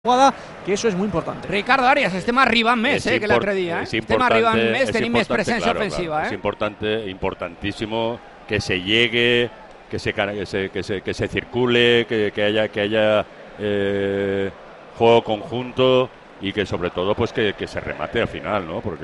jugada, que eso és molt important. Ricardo Arias, estem arribant més que l'altre dia. Estem arribant més, tenim més presència ofensiva. Es importantísimo que se llegue, que se circule, que haya juego conjunto y que sobre todo pues que se remate al final, ¿no? Porque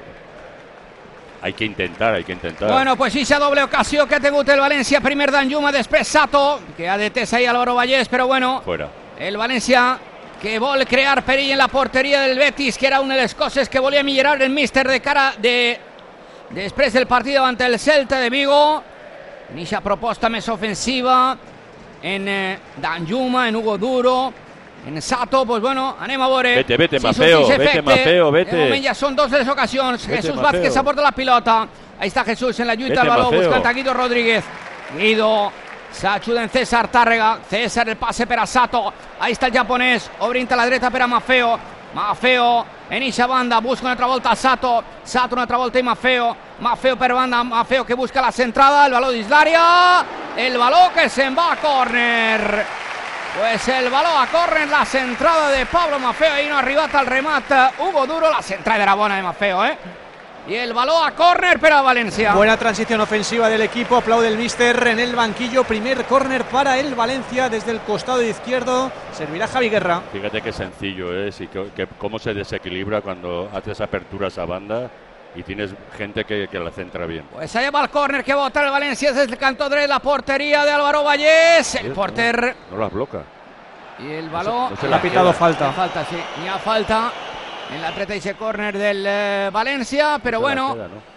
hay que intentar. Bueno, pues esa doble ocasió que ha tingut el València, primer Danjuma, després Sato, que ha detès ahí Álvaro Vallès, però bueno, fuera. El València que vol crear perill en la porteria del Betis, que era una de les coses que volia millorar el míster de cara després del partit davant el Celta de Vigo. En aquesta proposta més ofensiva en Danjuma, en Hugo Duro, en Sato. Pues bueno, anem a veure. Vete, Mafeo, vete. De moment ja són dos de les ocasions. Jesús Vázquez aporta la pilota. Ahí está Jesús en la lluita al baló, buscant a Guido Rodríguez. Guido s'ajuda en César Tàrrega. César, el passe per a Sato. Ahí està el japonès, obrint a la dreta per a Mafeo. Mafeo en eixa banda, busca una altra volta a Sato. Sato una altra volta i Mafeo. Mafeo per banda, Mafeo que busca la centrada. El baló dins l'àrea. El baló que se'n va a córner. Pues el baló a córner, la centrada de Pablo Mafeo. Ahí no ha arribat al remat Hugo Duro. La centrada era bona de Mafeo, Y el balón a córner para Valencia. Buena transición ofensiva del equipo, aplaude el míster en el banquillo. Primer córner para el Valencia desde el costado izquierdo. Servirá Javi Guerra. Fíjate qué sencillo es y cómo se desequilibra cuando haces aperturas a banda y tienes gente que la centra bien. Pues allá va el córner que bota el Valencia desde el canto de la portería de Álvaro Vallès. El porter no las bloca. Y el balón no se le ha pitado falta. Falta, sí, ni a falta. En la treta ese córner del València, però bueno,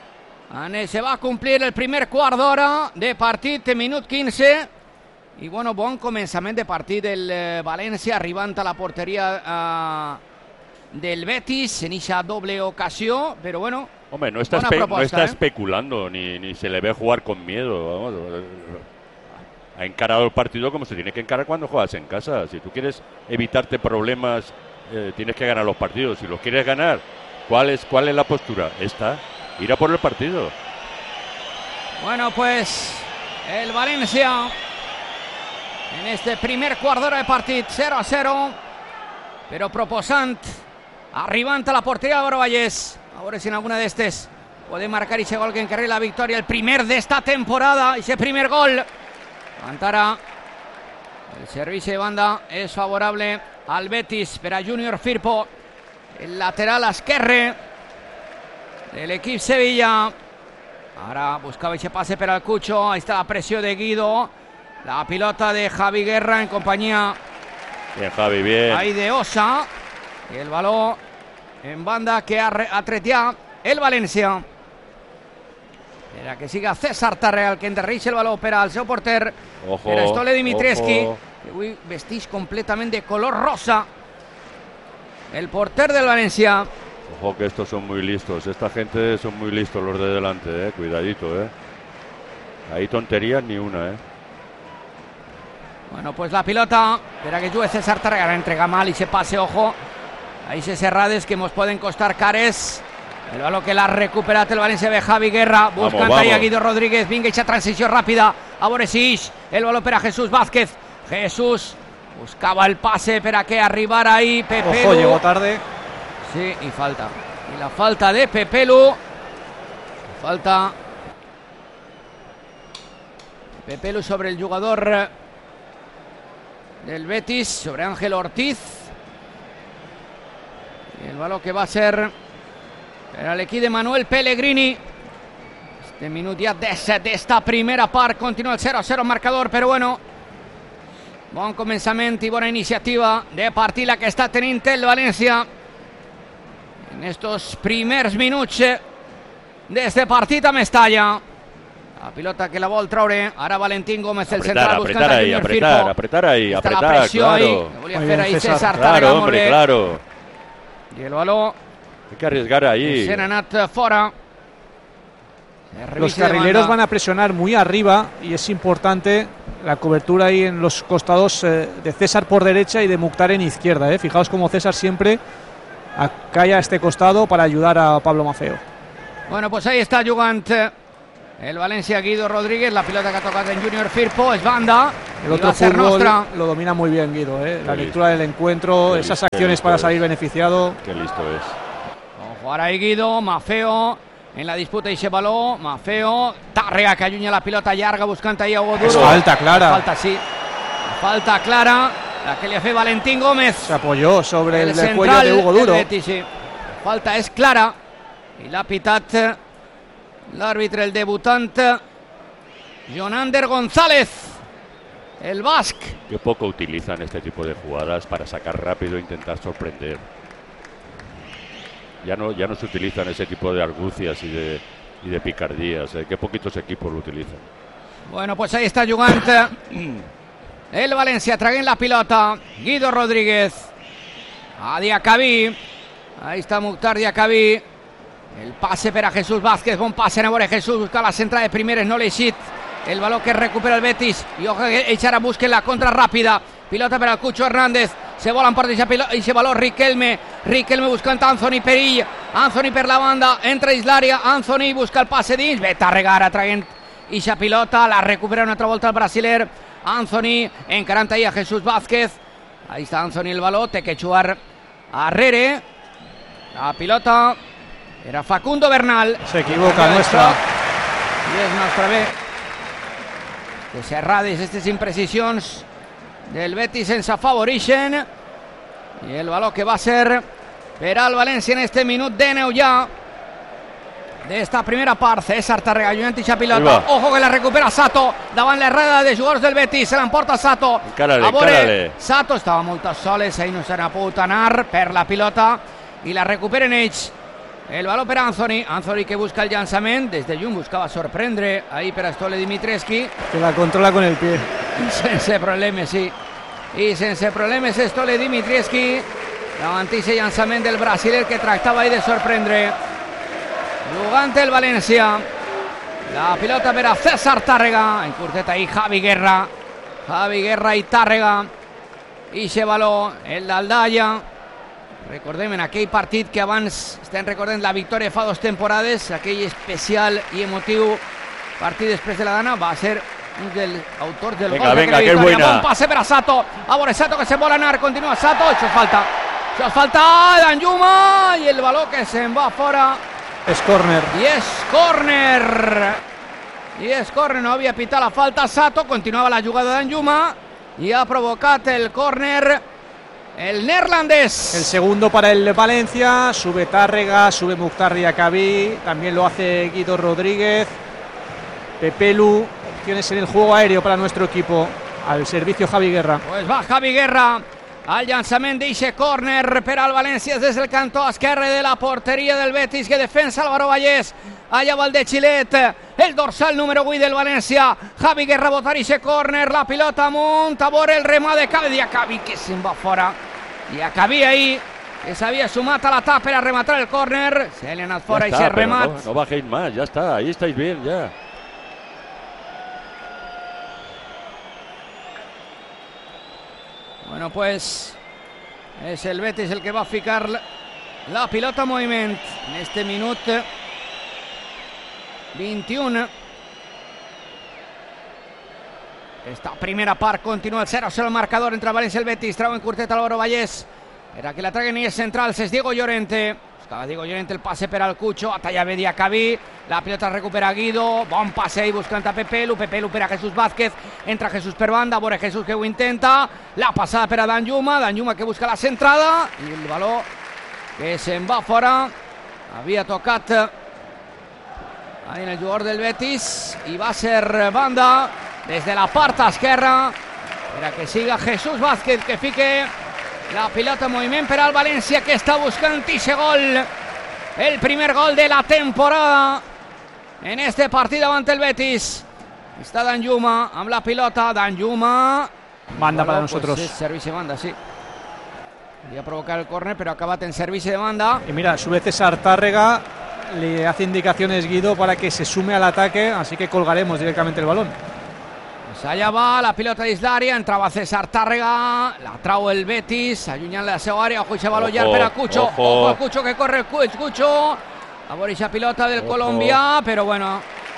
se va a complir el primer quart d'hora de partit, minut 15, i bueno, bon començament de partit del València, arribant a la porteria del Betis en esa doble ocasión, pero bueno, hombre, no está especulando, ni se le ve jugar con miedo, vamos. Ha encarado el partido como se tiene que encarar cuando juegas en casa. Si tú quieres evitarte problemas, tienes que ganar los partidos. Si los quieres ganar, ¿cuál es la postura? Ir a por el partido. Bueno, pues el València en este primer quart d'hora de partit 0-0, però proposant, arribant a la porteria d'Álvaro Vallès. A veure si en alguna d'estes puede marcar ese gol que encarri la victòria, el primer d'esta temporada, ese primer gol. Antara, el servicio de banda es favorable al Betis per a Junior Firpo, el lateral esquerre del equip Sevilla. Ara buscava ese pase per al Cucho, ahí está la presión de Guido, la pilota de Javi Guerra en compañía bien, Javi, bien. Ahí de Osa, y el balón en banda que ha treteat el València. Era que siga César Tàrrega el que enderrixa el baló per al seu porter, per a Stole Dimitrescu, que avui vesteix completament de color rosa el porter del València. Ojo que estos son muy listos, esta gente son muy listos los de delante, cuidadito, ahí tonterías ni una, Bueno, pues la pilota per a que jugui César Tàrrega, la entrega mal y se pase, ojo, ahí se cerrades que nos pueden costar cares. El balón que l'ha recuperat el València de Javi Guerra, buscant ahí a Guido Rodríguez. Vinga, aquesta transició ràpida, a veure si el balón per a Jesús Vázquez. Jesús buscava el pase per a que arribara ahí Pepelu. Ojo, llegó tarde. Sí, y falta. Y la falta de Pepelu. Falta Pepelu sobre el jugador del Betis, sobre Ángel Ortiz. Y el balón que va a ser per a l'equip de Manuel Pellegrini. Este minut ja 17 d'esta primera part, continua el 0-0 marcador, però bueno, bon començament i bona iniciativa de partit la que està tenint el València en estos primers minuts d'este partit a Mestalla. La pilota que la vol traure ara Valentín Gómez, el central, buscant a Junior Firpo. Apretar ahí, la pressió claro. Ahí, que volia fer ahí César Tàrrega. Claro, hombre, claro. Y el balón hay que arriesgar ahí. Se han anat fora. Los carrileros van a presionar muy arriba y es importante la cobertura ahí en los costados de César por derecha y de Mukhtar en izquierda. Fijaos cómo César siempre calla a este costado para ayudar a Pablo Mafeo. Bueno, pues ahí está jugant el València, Guido Rodríguez. La pilota que ha tocat en Junior Firpo es banda. El otro fútbol lo domina muy bien Guido, la lectura del encuentro, esas acciones para salir beneficiado. Qué listo es. Vamos a jugar ahí Guido, Mafeo en la disputa y se baló, Mafeo, Tàrrega que allunya la pilota llarga buscant ahí a Hugo Duro. Falta clara. Falta, sí. Falta clara, la que le hace Valentín Gómez. Se apoyó sobre el cuello de Hugo Duro. Betis, sí. Falta és clara i l'ha pitat l'àrbitre, el debutant Jonander González, el basc. Qué poco utilizan este tipo de jugadas para sacar rápido e intentar sorprender. Ya no se utilizan ese tipo de argucias y de picardías. Qué poquitos equipos lo utilizan. Bueno, pues ahí está jugant el València, traguent la pilota Guido Rodríguez a Diacabí. Ahí está Mukhtar Diacabí. El pase per a Jesús Vázquez. Bon passe, a veure Jesús, busca la centrada de primeres, no l'ha eixit. El baló que recupera el Betis. I ojo que ells ara busquen la contra ràpida. Pilota per al Cucho Hernández. Se volen per aquest baló Riquelme. Riquelme buscant Anthony Perill. Anthony per la banda. Entra dins l'àrea. Anthony busca el passe dins. Ve Tàrrega ara traient eixa pilota. La recupera una altra volta el brasiler. Anthony encarant ahí a Jesús Vázquez. Ahí està Anthony el baló. Té que jugar arrere. La pilota era Facundo Bernal. Se equivoca nuestra. I és nostra bé. Les errades, aquestes imprecisions del Betis ens afavorixen. I el baló que va ser per al València en este minut de 9 ja d'esta primera part. César Tàrrega llunyant eixa pilota. Ojo que la recupera Sato davant l'errada de jugadors del Betis. Se l'emporta Sato. Encárale. Sato estava moltes soles, ahí no se n'ha pogut anar per la pilota i la recuperen ells. El baló per Anthony. Anthony que busca el llançament. Des de lluny buscava sorprendre ahí per a Stole Dimitrescu. Que la controla con el pie. Sense problemes, sí. I sense problemes Stole Dimitrescu davant aquest llançament del brasiler que tractava ahí de sorprendre. Jugant el València. La pilota per a César Tàrrega. En curtet ahí Javi Guerra. Javi Guerra i Tàrrega. I aquest baló, el d'Aldaya. Recordem en aquell partit que abans estem recordant la victòria fa 2 temporades, aquell especial i emotiu partit després de la gana, va ser un dels autors del gol de la victòria. Bon passe per a Sato, a veure Sato que se vol anar, continua Sato, això és falta d'Anjuma i el baló que se'n va fora. És córner. I és córner, no havia pitat la falta Sato, continuava la jugada d'Anjuma i ha provocat el córner el neerlandés. El segundo para el Valencia. Sube Tàrrega, sube Mukhtar Diacabí. También lo hace Guido Rodríguez. Pepelu. Opciones en el juego aéreo para nuestro equipo. Al servicio Javi Guerra. Pues va Javi Guerra al llançament d'eixe córner per al València des del cantó esquerre de la porteria del Betis que defensa Álvaro Vallès. Allà va el de Xilet, el dorsal número 8 del València. Javi Guerra botar eixe córner, la pilota amunt, a veure el remat de Diacabí que se'n va fora. Diacabí ahí, que s'havia sumat a l'atac per a rematar el córner. Se li ha anat fora eixe remat. No bajéis más, ya está, ahí estáis bien ya. Bueno, pues és el Betis el que va ficar la pilota en moviment en este minut 21. Esta primera part continua el 0-0 el marcador entre València i el Betis. Trau en curtet Álvaro Vallès per a que la traguen i és central. És Diego Llorente. Buscava Diego Llorente el passe per al Cucho. Atalla bé Diacabí. La pilota recupera Guido. Bon passe ahí buscant a Pepelu. Pepelu per a Jesús Vázquez. Entra Jesús per banda. A veure Jesús que ho intenta. La passada per a Danjuma. Danjuma que busca la centrada. I el baló que se'n va fora. Havia tocat ahí en el jugador del Betis. I va ser banda des de la part esquerra per a que siga Jesús Vázquez que fique la pilota en moviment per al València que està buscant eixe gol, el primer gol de la temporada en este partit davant el Betis. Està Danjuma amb la pilota. Danjuma, banda para nosotros. Pues servicio de banda, sí. Voy a provocar el córner, pero ha acabat en servicio de banda. Y mira, a su vez César Tàrrega le hace indicaciones Guido para que se sume al ataque, así que colgaremos directamente el balón. Pues allà va la pilota dins l'àrea, entrava César Tàrrega, la trau el Betis, allunyant la seva àrea, ojo, eixe baló llarg per a Cucho, ojo el Cucho que corre el Cucho, a veure eixa pilota del colombià, però bueno,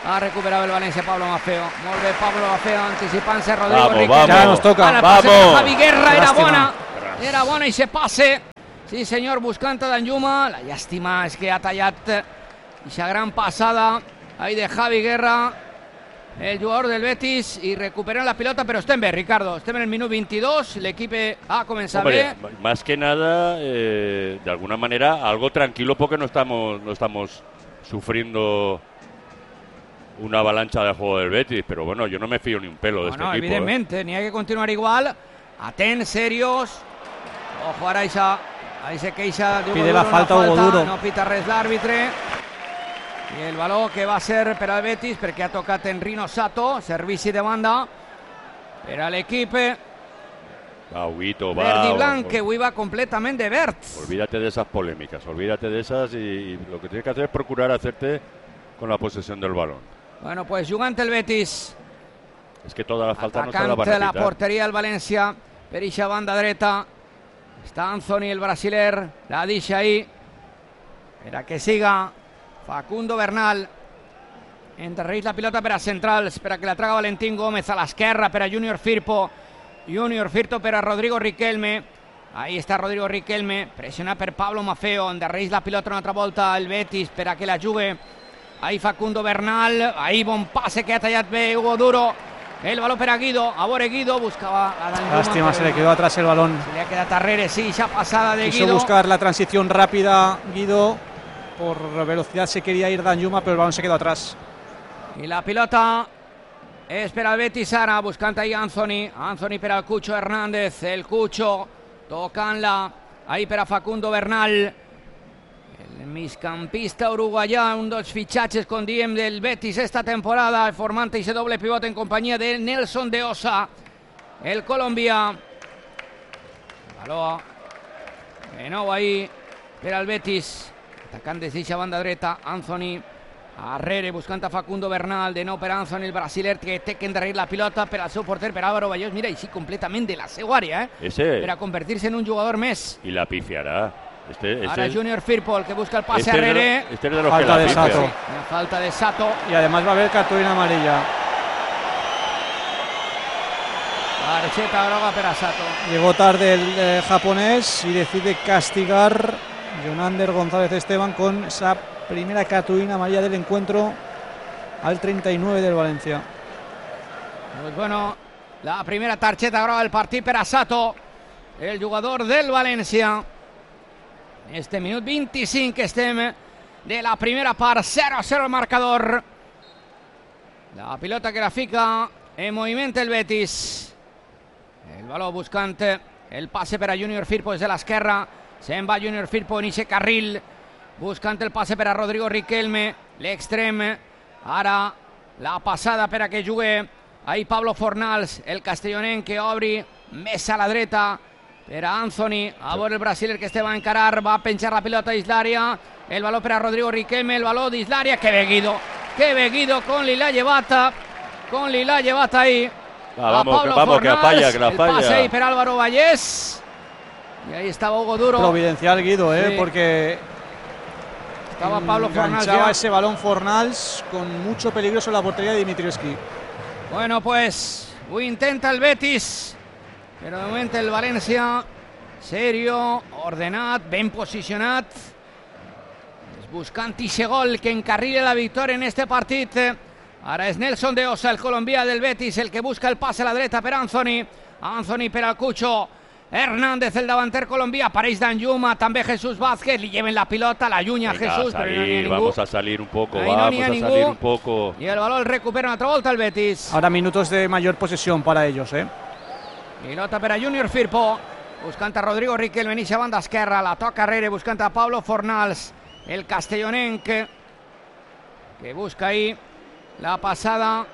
Ha recuperado el Valencia Pablo Maffeo. Molt bé Pablo Maffeo, anticipant-se Rodrigo Riquelme. Vamos. Ya nos toca. Vamos. Javi Guerra Lástima. era bona i se passe. Sí senyor, buscant a Danjuma. La llàstima és que ha tallat aquesta gran passada ahí de Javi Guerra, el jugador del Betis, y recuperan la pilota, pero estem bé, Ricardo. Estem en el minut 22, l'equip ha començat bé. Más que nada, de alguna manera, algo tranquilo porque no estamos sufriendo una avalancha de juego del Betis, pero bueno, yo no me fío ni un pelo de este equipo. Evidentemente, ni hay que continuar igual. Atents, serios. Ojo, ara ahí se queixa d'Hugo Duro. Pide la falta Hugo Duro. No pita res l'àrbitre. I el baló que va ser per al Betis perquè ha tocat en Rino Sato, servici de banda per a l'equip verd i blanc, que avui va completament de verd. Olvídate de esas polémicas, olvídate de esas y lo que tienes que hacer es procurar hacerte con la posesión del balón. Bueno, pues jugant el Betis. Es que toda la falta no se la van a Atacant quitar. la porteria del València per eixa banda dreta. Està Anthony, el brasiler, la deixa ahí per a que siga Facundo Bernal. Enterreix la pilota per a centrals, per a que la traga Valentín Gómez a l'esquerra, per a Junior Firpo. Junior Firpo per a Rodrigo Riquelme. Ahí està Rodrigo Riquelme, pressionat per Pablo Maffeo. Enderreix la pilota una altra volta el Betis per a que la jugue ahí Facundo Bernal. Ahí bon passe que ha tallat bé Hugo Duro. El balón para Guido, ahora Guido buscaba a Danjuma. Lástima, se le quedó atrás el balón. Se le ha quedado Tarrere, sí, ya pasada de Guido. Quiso buscar la transición rápida Guido. Por velocidad se quería ir Danjuma, pero el balón se quedó atrás. Y la pilota es para el Betis ara, buscant ahí Anthony. Anthony per al Cucho Hernández. El Cucho tocant-la ahí per a Facundo Bernal. El migcampista uruguayà, un dels fitxatges, com diem, del Betis esta temporada, formant ese doble pivot en companyia de Nelson de Osa, el colombià. Baló de nou ahí per al Betis, atacant des d'eixa banda dreta, Anthony Arrere buscant a Facundo Bernal, de nou per Anthony, el brasiler, que té que endarrerir la pilota per al seu porter, per Álvaro Vallós. Mira, i sí, completament de la seva àrea, per a convertir-se en un jugador més. I la pifiarà. Ahora Junior Firpo, el que busca el pase a Arrere. Falta de Sato. Una falta de Sato. Y además va a haber cartulina amarilla. Tarjeta groga per a Sato. Llegó tarde el japonés y decide castigar Jonander González Esteban con esa primera cartulina amarilla del encuentro al 39 del Valencia. Pues bueno, la primera tarjeta groga del partit per a Sato, el jugador del València. Este minut 25 que estem de la primera part, 0-0 el marcador. La pilota que la fica en moviment el Betis. El baló buscant el passe per a Junior Firpo des de l'esquerra. Se'n va Junior Firpo en ixe carril, buscant el passe per a Rodrigo Riquelme, l'extrem. Ara la passada per a que jugue ahí Pablo Fornals, el castellonenc, que obri més a la dreta per a Anthony. A veure el brasiler que este va a encarar, va a penchar la pilota dins l'àrea. El baló per a Rodrigo Riquelme, el baló dins l'àrea. Que bé Guido, con li l'ha llevat ahí. Vamos, que la falla. El pase ahí per Álvaro Vallés. Y ahí estaba Hugo Duro. Providencial Guido, sí, porque estaba Pablo Fornals. Enganchaba ese balón Fornals con mucho peligro sobre la portería de Dimitrievski. Bueno, pues ho intenta el Betis, però de moment el València serio, ordenat, ben posicionat, buscant ixe gol que encarrile la victòria en este partit. Ara és Nelson de Osa, el colombià del Betis, el que busca el passe a la dreta per Anthony. Anthony per al Cucho Hernández, el davanter colombià. Apareix Danjuma, també Jesús Vázquez. Li lleven la pilota, la llunya a Jesús, però no n'hi ha ningú. Vamos a salir un poco, Y el balón recupera una otra volta el Betis. Ahora minutos de mayor posesión para ellos, Pilota per a Junior Firpo, buscant a Rodrigo Riquelme, inicia banda esquerra, la toca Arrere, buscant a Pablo Fornals, el castellonenc, que busca ahí la passada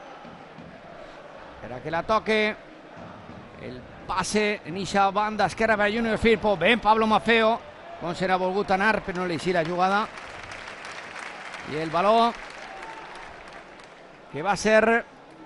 per a que la toque. El passe inicia banda esquerra per a Junior Firpo. Ben Pablo Maffeo, com se n'ha volgut anar, però no li així la jugada. I el baló que va ser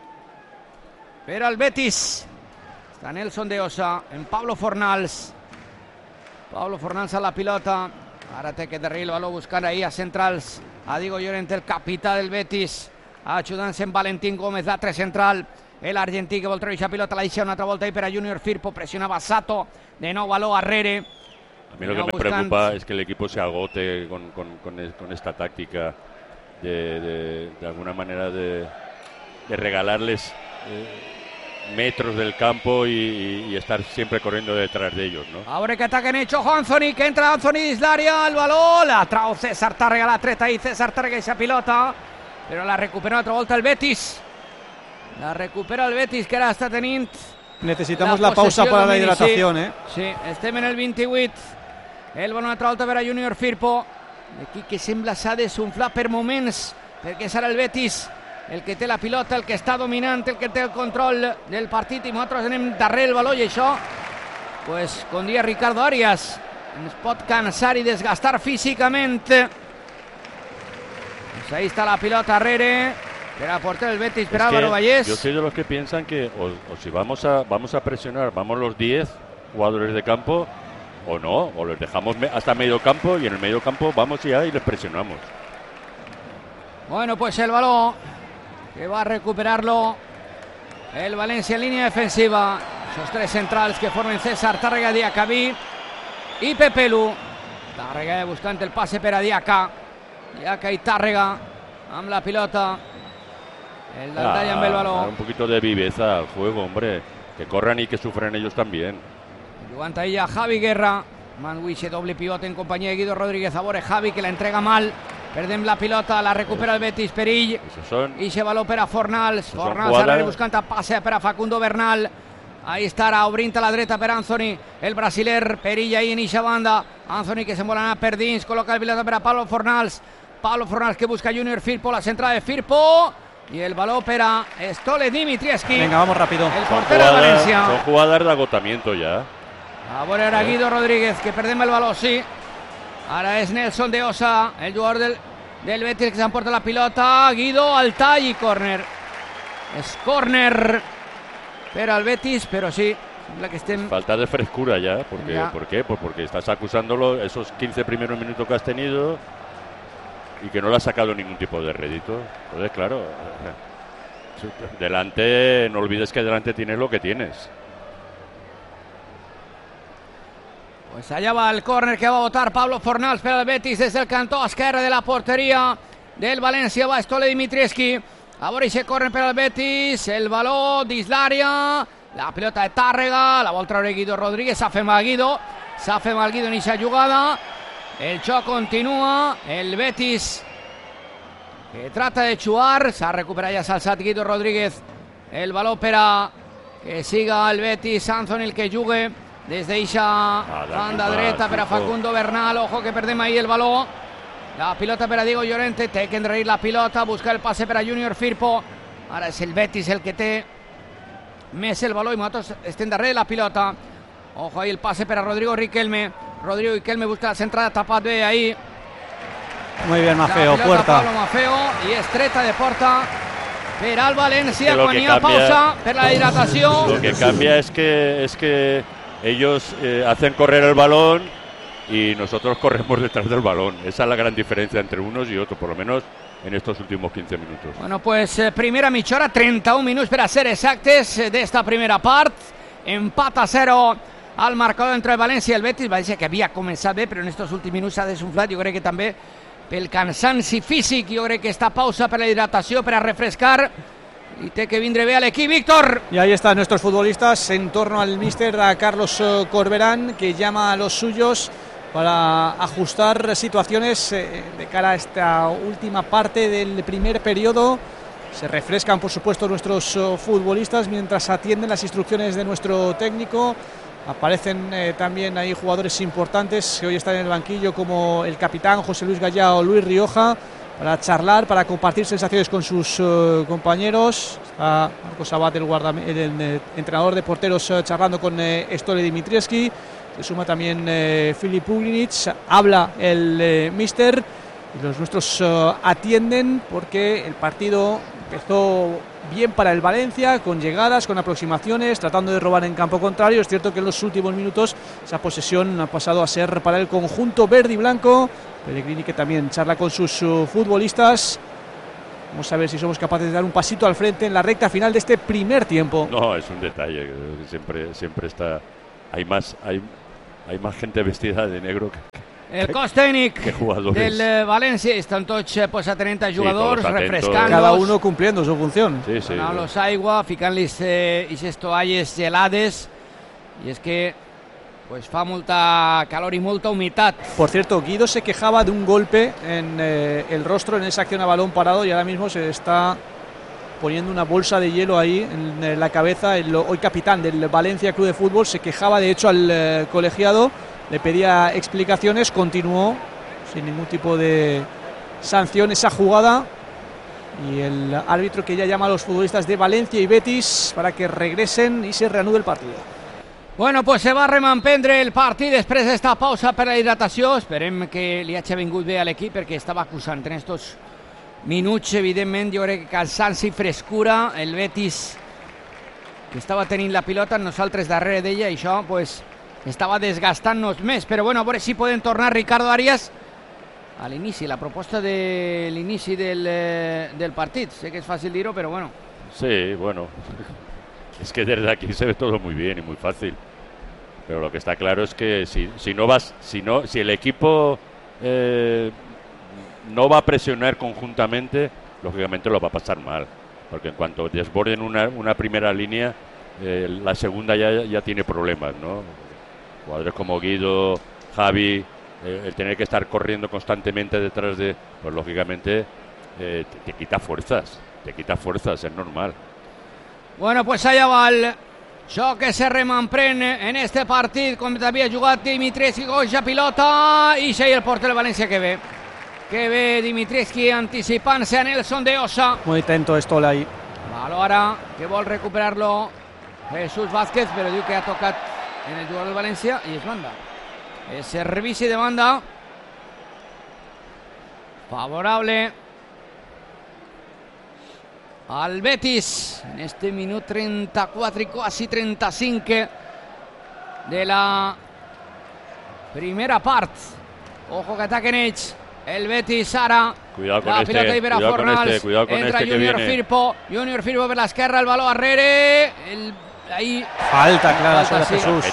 per al Betis. Està Nelson de Osa en Pablo Fornals. Pablo Fornals a la pilota. Ara té que derribar el baló buscant ahí a centrals a Diego Llorente, el capità del Betis. ajudant-se en Valentín Gómez, l'altre central, l'argentí que vol treure la pilota, la deixa una altra volta ahí per a Junior Firpo, presiona Sato, de nou baló arrere. A mí lo que me preocupa es que el equipo se agote con esta táctica de alguna manera de regalarles metros del campo y estar siempre corriendo detrás de ellos, ¿no? Ahora que ataquen hecho Anthony, que entra Anthony Islaria, el balón, la trau César Tàrrega, la treta ahí César Tàrrega esa pilota, però la recupera otra volta el Betis. La recupera el Betis, que ara està tenint... Necesitamos la pausa para la hidratación, Sí, estem en el 28. El balón altra volta per a Junior Firpo. Aquí que sembla s'ha desunflat per moments, perquè serà el Betis el que té la pilota, el que està dominant, el que té el control del partit, i nosaltres anem darrere el baló, i això, pues, com dia Ricardo Arias, ens pot cansar i desgastar físicament. Pues ahí está la pilota darrere, que era porter del Betis, per Álvaro Vallés. Yo soy de los que piensan que o si vamos a presionar, vamos los 10 jugadores de campo, o no, o los dejamos hasta medio campo, y en el medio campo vamos ya y les presionamos. Bueno, pues el balón que va a recuperarlo el Valencia en línea defensiva. Esos tres centrals que formen César Tàrrega, Diacabí y Pepelu. Tàrrega buscant el passe per a Diaca. Diaca i Tàrrega amb la pilota. El Daldalla amb el balón. Un poquito de viveza al juego, hombre. Que corran y que sufran ellos también. Jugant ahí a Javi Guerra. Manwiche, doble pivote en compañía de Guido Rodríguez. Abore Javi, que la entrega mal. Perdem la pilota, la recupera el Betis, Perill. I se baló per a Fornals. Fornals ara buscant a passe per a Facundo Bernal. Ahí està ara obrint a la dreta per Anthony, el brasiler. Perill ahí en eixa banda. Anthony que se'n vol anar per dins, col·loca el pilota per a Pablo Fornals. Pablo Fornals que busca Junior Firpo, la centrada de Firpo. Y el balón para Stole Dimitrievski. Venga, vamos rápido. El portero de Valencia. Son jugadas de agotamiento ya. Ahora era Guido Rodríguez, que perdemos el balón, sí. Ara és Nelson de Osa, el jugador del Betis, que s'emporta la pilota. Guido al tall i córner. És córner per al Betis, però sí, sembla que estem... Falta de frescura ya, porque, ya. ¿Por qué? Pues porque estás acusándolo esos 15 primeros minutos que has tenido y que no le has sacado ningún tipo de rédito. Entonces, claro, delante, no olvides que delante tienes lo que tienes. Pues allá va el córner que va a votar Pablo Fornals per al Betis des del cantó esquerre de la porteria del València. Va Stole Dimitrievski. A veure ese córner per al Betis. El baló d'Islaria. La pilota de Tàrrega. La vol treure Guido Rodríguez. S'ha fet mal Guido en aquesta jugada. El xoc continua. El Betis que trata de xuar. S'ha recuperat ja s'ha alçat Guido Rodríguez. El baló per a que siga el Betis. Anthony el que jugue des d'eixa banda dreta per a Facundo Bernal. Ojo que perdem ahí el baló. La pilota per a Diego Llorente. Té que endarrerir la pilota, buscar el passe per a Junior Firpo. Ara és el Betis el que té més el baló i nosaltres estem darrere la pilota. Ojo ahí el passe per a Rodrigo Riquelme. Rodrigo Riquelme busca la centrada, tapat bé ahí. Muy bien, Maffeo, la puerta. Pablo Maffeo i estreta de porta per al València quan hi ha pausa per la hidratació. Lo que cambia es que ellos hacen correr el balón y nosotros corremos detrás del balón. Esa es la gran diferencia entre unos y otros, por lo menos en estos últimos 15 minutos. Bueno, pues primera mitja hora, 31 minuts per a ser exactes d'esta primera part. Empat a 0 al marcador entre el València i el Betis. València que havia començat bé, però en estos últims minuts s'ha desunflat. Jo crec que també pel cansanci físic. Jo crec que esta pausa per la hidratació, per a refrescar, y té que vindre bé a l'equip, Víctor. Y ahí están nuestros futbolistas en torno al míster, a Carlos Corberán, que llama a los suyos para ajustar situaciones de cara a esta última parte del primer periodo. Se refrescan, por supuesto, nuestros futbolistas mientras atienden las instrucciones de nuestro técnico. Aparecen también ahí jugadores importantes que hoy están en el banquillo, como el capitán José Luis Gallá o Luis Rioja, para charlar, para compartir sensaciones con sus compañeros. Está Marcos Sabat, el entrenador de porteros, charlando con Stole Dimitrievski. Se suma también Filip Uglinic. Habla el míster y los nuestros atienden porque el partido empezó bien para el Valencia, con llegadas, con aproximaciones, tratando de robar en campo contrario. Es cierto que en los últimos minutos esa posesión ha pasado a ser para el conjunto verde y blanco. Pellegrini, que también charla con sus futbolistas. Vamos a ver si somos capaces de dar un pasito al frente en la recta final de este primer tiempo. No, es un detalle, siempre está. Hay más gente vestida de negro el cos tècnic del València estan tots a 30 jugadors, refrescant-los. Cada uno cumpliendo su función. Donant-los aigua, ficant-los aquestes toalles gelades. Y es que pues fa molta calor y molta humitat. Por cierto, Guido se quejaba de un golpe en el rostro en esa acción a balón parado y ahora mismo se está poniendo una bolsa de hielo ahí en la cabeza. El hoy capitán del Valencia Club de Fútbol se quejaba de hecho al colegiado, le pedía explicaciones, continuó sin ningún tipo de sanción esa jugada y el árbitro que ya llama a los futbolistas de Valencia y Betis para que regresen y se reanude el partido. Bueno, pues se va a rememprendre el partit després d'esta pausa per la hidratació. Esperem que li hagi vingut bé a l'equip perquè estava acusant en estos minuts, evidentment, jo crec que cansanci i frescura. El Betis, que estava tenint la pilota, nosaltres darrere d'ella, i això pues, estava desgastant-nos més. Però bueno, a veure si podem tornar Ricardo Arias a l'inici, la proposta de l'inici del partit. Sé que és fàcil dir-ho, però bueno. Sí, bueno, es que desde aquí se ve todo muy bien y muy fácil. Pero lo que está claro es que si el equipo no va a presionar conjuntamente, lógicamente lo va a pasar mal. Porque en cuanto desborden una primera línea, la segunda ya tiene problemas, ¿no? Jugadores como Guido, Javi, el tener que estar corriendo constantemente detrás de, pues lógicamente te quita fuerzas, es normal. Bueno, pues allà va el joc que se rememprèn en este partit, com havia jugat Dimitrievski, goja pilota, i segueix el porter del València, que bé Dimitrievski anticipant-se a Nelson de Osa. Muy atento Stoll ahí. Baló ara, que vol recuperar-lo Jesús Vázquez, però diu que ha tocat en el jugador del València i és banda. És servici de banda favorable al Betis en este minut 34 i quasi 35 de la primera part. Ojo que ataquen ells. El Betis ara. Cuidado con la pilota Ibera Fornals. Entra Junior Firpo. Junior Firpo per l'esquerra, el baló arrere. Ahí. Falta clara sobre Jesús.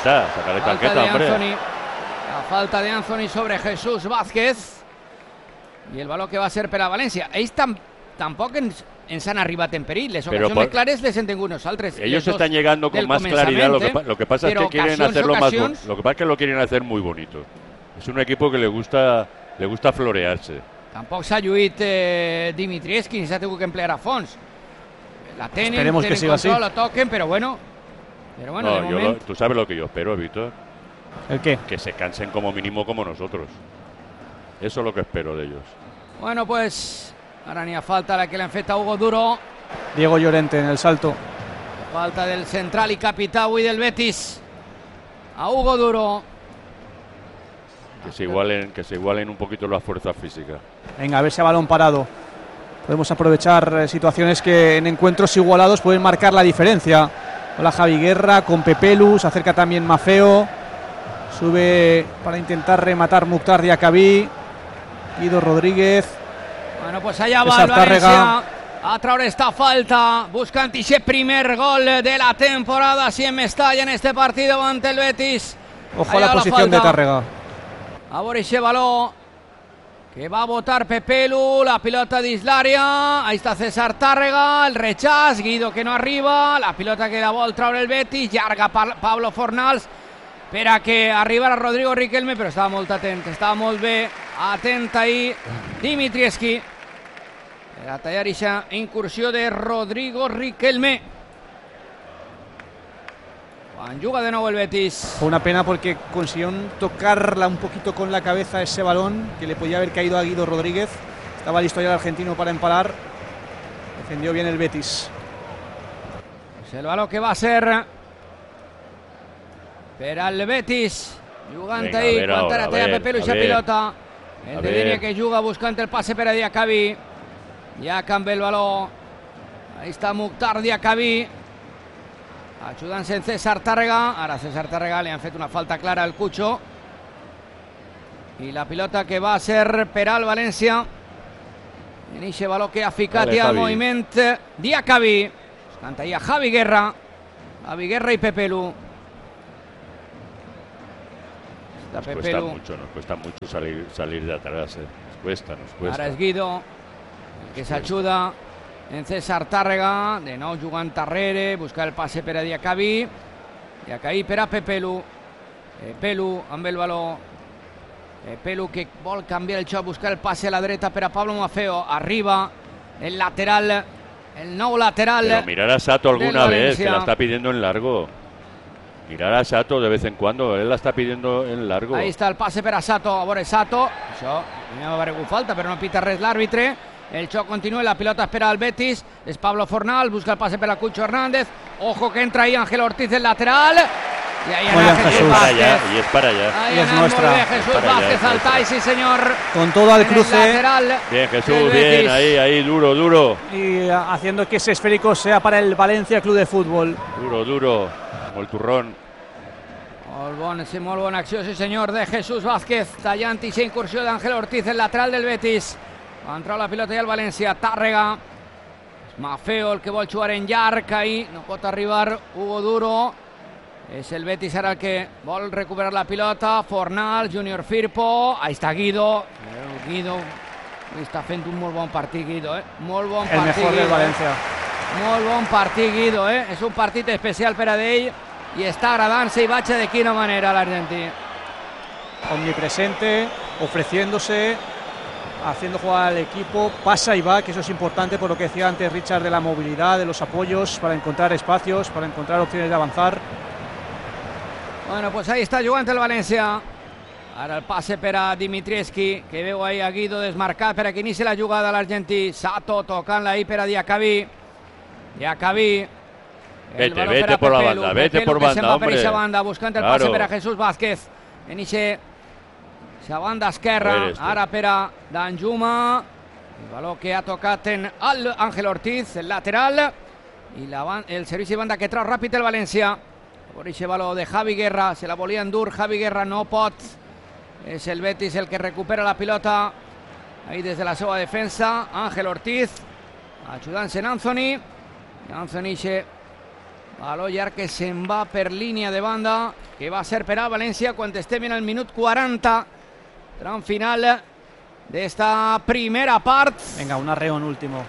La falta de Anthony sobre Jesús Vázquez. I el baló que va a ser per a València. Ells tampoc ens han arribat en perill. Les ocasiones más claras les hem tingut nosaltres. Ellos están llegando con más claridad. Lo que pasa es que quieren hacerlo más bonito. Lo que pasa es que lo quieren hacer muy bonito. Es un equipo que le gusta florearse. Tampoc s'ha lluït Dimitrievski, ni s'ha tingut que emplear a fons. La tenen control, así. La toquen, pero bueno. No, de momento. Tú sabes lo que yo espero, Víctor. ¿El qué? Que se cansen como mínimo como nosotros. Eso es lo que espero de ellos. Bueno, pues ara n'hi ha falta la que le han fet a Hugo Duro. Diego Llorente en el salto. Falta del central y capità avui del Betis. A Hugo Duro. Que se igualen un poquito las fuerzas físicas. Venga, a ver si a balón parado podemos aprovechar situaciones que en encuentros igualados pueden marcar la diferencia. Hola Javi Guerra con Pepelu, se acerca también Mafeo. Sube para intentar rematar Mukhtar Diakabí. Guido Rodríguez. Bueno, pues allá va el València a traure esta falta, buscant ese primer gol de la temporada, si en Mestalla en este partido ante el Betis. Ojo a la posición de Tàrrega. A veure ese baló que va a botar Pepelu, la pilota d'Islària, ahí está César Tàrrega, el rechaç, Guido que no arriba, la pilota que la vol traure el Betis, llarga Pablo Fornals per a que arribara Rodrigo Riquelme, però estava molt atent, estava molt bé atent ahí Dimitrievski per a tallar aquesta incursió de Rodrigo Riquelme. Juga de nuevo el Betis. Fue una pena porque consiguieron tocarla un poquito con la cabeza ese balón que le podía haber caído a Guido Rodríguez. Estaba listo ya el argentino para emparar. Defendió bien el Betis. Es el balón que va a ser per al Betis. Jugant ahí, quan ara té a Pepelu i la pilota. El de línia que juga buscant el passe per a Diakabí. Ja canvia el baló. Ahí está Mukhtar Diakabí. Ayudándose en César Tàrrega. Ahora César Tàrrega le han fet una falta clara al Cucho. Y la pilota que va a ser per al València. Inicia baló que ha ficat al moviment Diacabí. Canta ya Javi Guerra y Pepelu. Nos cuesta mucho salir de atrás, Nos cuesta. Ara és Guido, el que s'ajuda en César Tàrrega, de nou jugant darrere, busca el passe per a Diacabí per a Pepelu. Pepelu amb el baló. Pepelu que vol canviar el xoc, buscar el passe a la dreta per a Pablo Maffeo. Arriba el lateral, el nou lateral. Pero mirar a Sato alguna vez, que la está pidiendo en largo. Mirar a Sato de vez en cuando, él la está pidiendo en largo. Ahí está el passe per a Sato, a veure Sato. Això, no va haver falta, però no pita res l'àrbitre. El xoc continua, la pilota espera al Betis. És Pablo Fornal, busca el passe per a Cucho Hernández. Ojo que entra ahí Ángel Ortiz, el lateral. Y ahí Muy bien, Jesús. Y es para allá. Ahí y es nuestra. Jesús Vázquez Altay, sí señor. Con todo al cruce. Bien, Jesús, bien, ahí, duro. Y haciendo que ese esférico sea para el Valencia Club de Fútbol. Duro, como el turrón. Molt bona acció, sí senyor, de Jesús Vázquez. Tallant i incursió d'Àngel Ortiz, el lateral del Betis. Va entrar la pilota ja al València. Tàrrega. Maffeo, el que vol jugar en llarg. Ahí no pot arribar Hugo Duro. És el Betis ara el que vol recuperar la pilota. Fornal, Junior Firpo. Ahí està Guido. Guido està fent un molt bon partit, Guido. Molt bon partit. El mejor del València. Molt bon partit, Guido. És un partit especial per a ell i està agradant-se i vaig de quina manera l'argentí. Omnipresente, ofreciéndose, haciendo jugar al equipo, pasa y va, que eso es importante por lo que decía antes Richard de la movilidad, de los apoyos, para encontrar espacios, para encontrar opciones de avanzar. Bueno, pues ahí está jugant el València. Ara el passe per a Dimitrievski, que veu ahí a Guido desmarcat per a que inici la jugada l'Argentí. Sato tocant-la ahí per a Diacabí. Vete por la banda, vete por banda, hombre. Per banda, buscant el passe per a Jesús Vázquez. En esa banda esquerra, ara per a Danjuma. El baló que ha tocat en Ángel Ortiz, el lateral. I el servici de banda que trau ràpid el València. Por ese baló de Javi Guerra, se la volia endur, Javi Guerra no pot. És el Betis el que recupera la pilota. Ahí des de la seva defensa, Ángel Ortiz, ajudant-se en Anthony. Anthony se baló llarg que se'n va per línia de banda, que va ser per a València quan estem en el minut 40. Tram final d'esta primera part. Venga, un arreón último.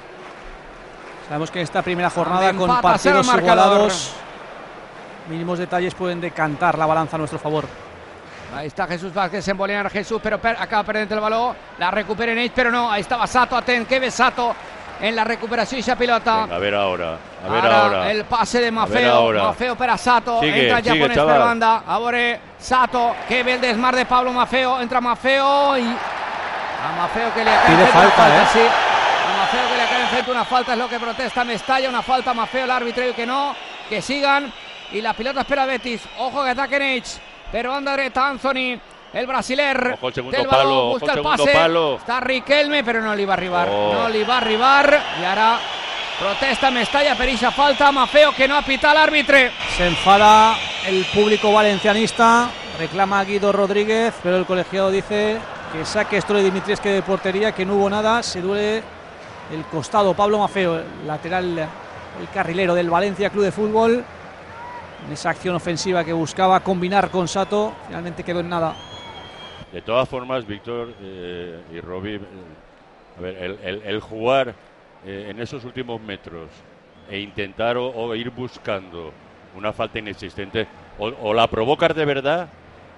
Sabemos que en esta primera jornada con partidos igualados, mínimos detalles pueden decantar la balanza a nuestro favor. Ahí está Jesús Vázquez, se envolea Jesús, pero acaba perdent el baló. La recuperen ells, però no. Ahí estava Sato, atent, que ve Sato en la recuperació i esa pilota. Venga, a ver ahora. El pase de Maffeo. Maffeo per a Sato. Entra el japonès per banda. A veure Sato, que ve el desmar de Pablo Maffeo. Entra Maffeo i a Maffeo que li acaben fent una falta. Sí. A Maffeo que li acaben fent una falta és lo que protesta Mestalla. Una falta a Maffeo, l'àrbitre diu que no, que sigan. I la pilota espera Betis. Ojo que ataquen ells. Per banda dreta Anthony, el brasiler. Ojo el segundo palo, busca el pase. Està Riquelme, però no li va arribar. No li va arribar. I ara protesta Mestalla per esa falta. Maffeo que no ha pitado el árbitro. Se enfada el público valencianista. Reclama a Guido Rodríguez, pero el colegiado dice que saque esto de Dimitrievski de portería, que no hubo nada. Se duele el costado Pablo Maffeo, el lateral, el carrilero del Valencia Club de Fútbol. En esa acción ofensiva que buscaba combinar con Sato, finalmente quedó en nada. De todas formas, Víctor y Robbie, a ver, el jugar en esos últimos metros e intentar o ir buscando una falta inexistente, o la provocas de verdad,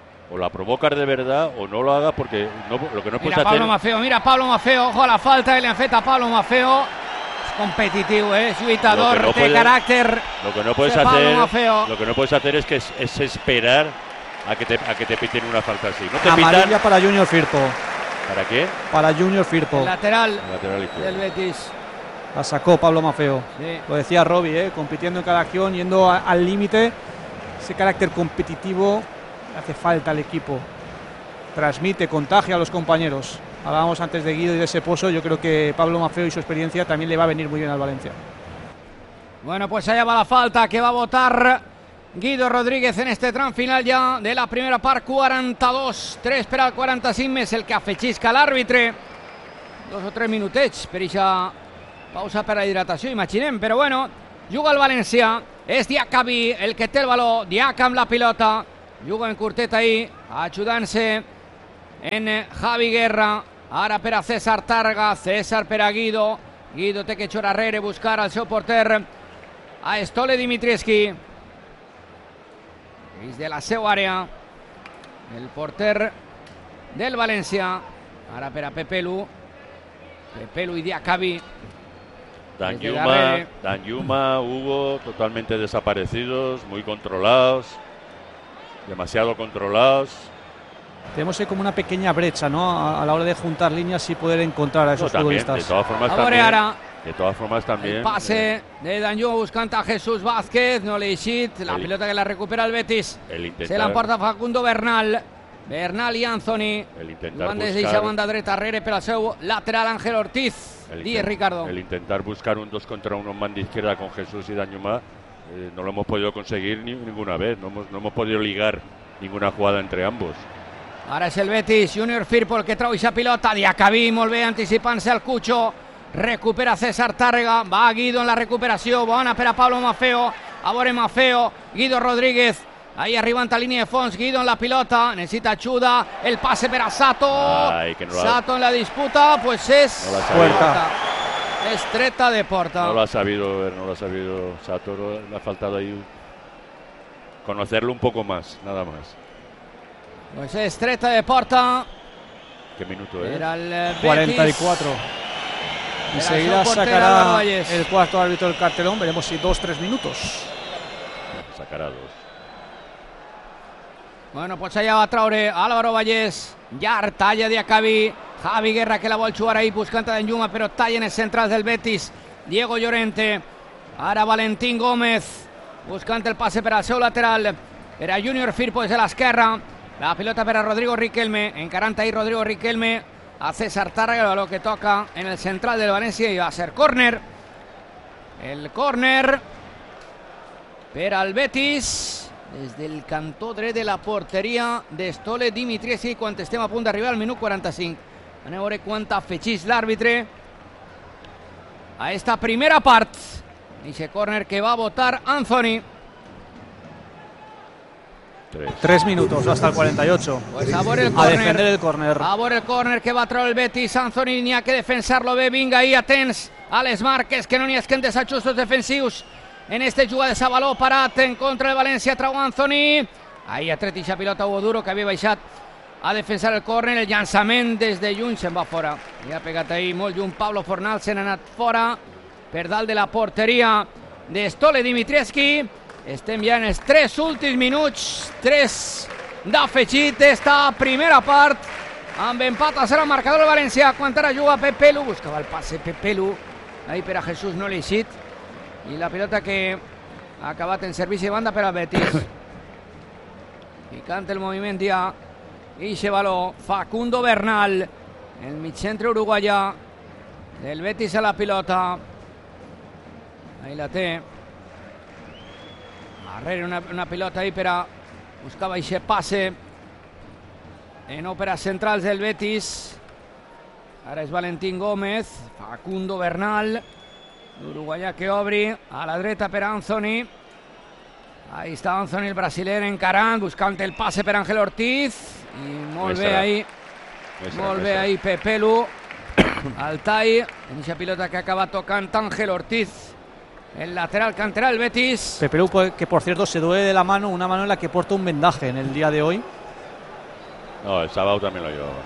o no lo haga, porque lo que no puedes hacer... Mira Pablo Maffeo, ojo a la falta que le han fet a Pablo Maffeo. Competitivo, lluitador, de carácter. Lo que no puedes hacer es esperar a que te piten una falta así. No te amarilla pitan. Para Junior Firpo. ¿Para qué? Para Junior Firpo. El lateral del Betis. La sacó Pablo Maffeo. Sí. Lo decía Robbie, compitiendo en cada acción, yendo al límite. Ese carácter competitivo hace falta al equipo. Transmite, contagia a los compañeros. Hablábamos antes de Guido y de ese pozo. Yo creo que Pablo Maffeo y su experiencia también le va a venir muy bien al Valencia. Bueno, pues allá va la falta que va a votar Guido Rodríguez en este tram final ya de la primera part. 42, 3 per al 45 més el que afegixca l'àrbitre. 2 o 3 minutets per aquesta pausa per la hidratació, imaginem, però bueno, juga el València, és Diakabi el que té el baló, Diaka amb la pilota, juga en curtet ahí, ajudant-se en Javi Guerra, ara per a César Tàrrega, César per a Guido, Guido té que eixir arrere, buscar al seu porter, a Stole Dimitrievski, des de la seva àrea, el porter del València, ara per a Pepelu i Diakabi. Danjuma, Hugo, totalmente desaparecidos, muy controlados, demasiado controlados. Tenemos ahí como una pequeña brecha, ¿no? A la hora de juntar líneas y poder encontrar a esos futbolistas. De todas formas también. El pase de Danjuma buscant a Jesús Vázquez, no li eixit, la pilota que la recupera el Betis. Se l'emporta Facundo Bernal. Bernal i Anthony van des d'eixa banda dreta arrere per al seu lateral Ángel Ortiz. Ricardo. El intentar buscar un 2 contra 1 en banda izquierda con Jesús y Danjuma no lo hemos podido conseguir ninguna vez. No hemos podido ligar ninguna jugada entre ambos. Ara és el Betis, Junior Firpo el que trau eixa pilota, Diakabi molt bé anticipant-se al Cucho, recupera César Tàrrega, va Guido en la recuperació, bona per a Pablo Maffeo, a veure Maffeo, Guido Rodríguez, ahí arribant a línia de fons, Guido en la pilota, necessita ajuda, el pase per a Sato, Sato en la disputa, pues és puerta, és treta de porta. No lo ha sabido ver, Sato, le ha faltado ahí conocerlo un poco más, nada más. Pues es treta de porta. ¿Qué minuto es? Era el 44. Enseguida sacará el cuarto árbitro del cartelón. Veremos si 2-3 minutos. Sacará 2. Bueno, pues allà va traure Álvaro Vallès. Llarg, talla Diakabi. Javi Guerra que la vol jugar ahí buscant a Danjuma, però tallen els centrals del Betis. Diego Llorente. Ara Valentín Gómez buscant el passe per al seu lateral. Per a Junior Firpo des de l'esquerra. La pilota per a Rodrigo Riquelme, encarant ahí Rodrigo Riquelme a César Tàrrega, el baló que toca en el central del València i va a ser córner. El córner per al Betis des del cantó dret de la porteria de Stole Dimitrievski quan estem a punt d'arribar al minut 45. Anem a veure quant afegeix l'àrbitre a esta primera part. Eixe córner que va a votar Anthony. 3 minutos hasta el 48. Pues a defender el córner. A veure el córner que va a treure el Betis. Anthony n'hi ha que defensar-lo bé. Vinga ahí, atents a les marques, que no n'hi ha que en desajustos defensius en este jugada de baló parat en contra del València. Trau Anthony. Ahí ha tret eixa pilota Hugo Duro, que havia baixat a defensar el córner. El llançament des de lluny se'n va fora. I ha pegat ahí molt lluny Pablo Fornal, se n'ha anat fora per dalt de la porteria de Stole Dimitrievski. Estem ja en els 3 últims minuts, 3 d'afegit d'esta primera part, amb empat a 0 al marcador del València. Quan ara juga Pepelu, buscava el passe Pepelu, ahí per a Jesús no l'ha eixit, i la pilota que ha acabat en servici de banda per al Betis. Picant el moviment ja, eixe baló, Facundo Bernal, el migcentre uruguaià, del Betis a la pilota, ahí la té. Arrere una pilota ahí per a buscava eixe passe en òperes centrals del Betis. Ara és Valentín Gómez, Facundo Bernal, l'uruguaià que obri a la dreta per a Anthony. Ahí està Anthony, el brasiler, encarant, buscant el passe per Ángel Ortiz, i molt bé ahí Pepelu al tall en eixa pilota que acaba tocant Ángel Ortiz, el lateral canterà del Betis. Pepelu, que por cierto se duele de la mano, una mano en la que porta un vendaje en el día de hoy. No, el sábado también lo llevaba.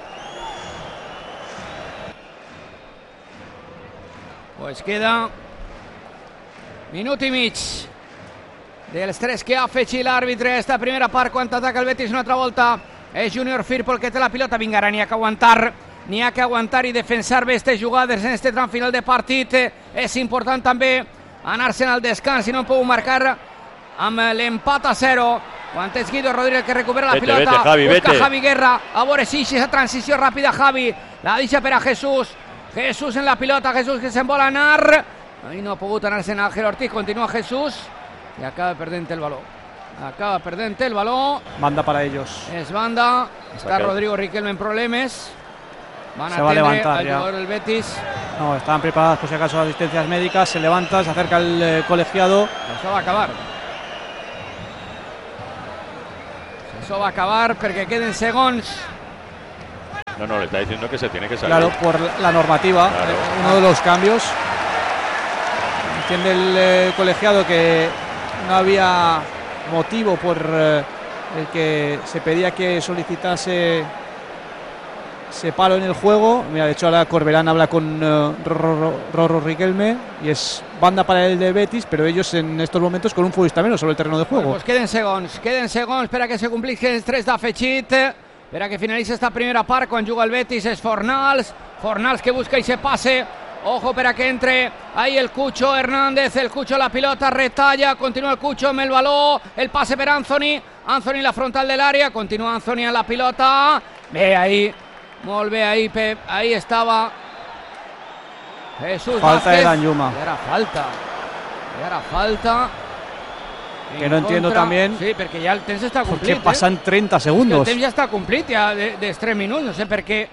Pues queda minut i mig dels 3 que ha afegit l'àrbitre esta primera part. Quan ataca el Betis una altra volta és Junior Firpo el que té la pilota. Vinga, ara n'hi ha que aguantar i defensar bé aquestes jugades en este tram final de partit. És important també anar-se'n al descans, si no poden marcar amb l'empat a 0. Quan és Guido Rodríguez que recupera la pilota, busca Javi Guerra, a veure si aquesta transició ràpida. Javi la deixa per a Jesús en la pilota, Jesús que se'n vol anar, ahí no ha pogut anar-se'n Ángel Ortiz, continua Jesús i acaba perdent el baló. Banda para ellos. És banda, està Rodrigo Riquelme en problemes. Se va a levantar ya. El Betis. No, estaban preparadas por si acaso asistencias médicas. Se levanta, se acerca el colegiado. Eso va a acabar. Eso va a acabar porque queden segons. No, le está diciendo que se tiene que salir. Claro, por la normativa. Claro. Uno de los cambios. Entiende el colegiado que no había motivo por el que se pedía que solicitase ese palo en el juego. Mira, de hecho ahora Corberán habla con Rorro Riquelme y es banda para el de Betis, pero ellos en estos momentos con un futbolista menos sobre el terreno de juego. Pues queden segons, espera que se compleixin els 3 d'afegit, espera que finalitzi esta primera part. Quan juga el Betis és Fornals que busca ese pase. Ojo para que entre ahí el Cucho Hernández, el Cucho la pilota, retalla, continúa el Cucho amb el baló, el pase per Anthony la frontal del área, continúa Anthony en la pilota, ve ahí, molt bé ahí Pep, ahí estaba Jesús falta Vázquez. De Danjuma. Era falta. Que no entiendo también. Sí, perquè ja el temps està complit. Perquè passen 30 segundos. El temps ja està complit, ja dels 3 minuts, no sé per què.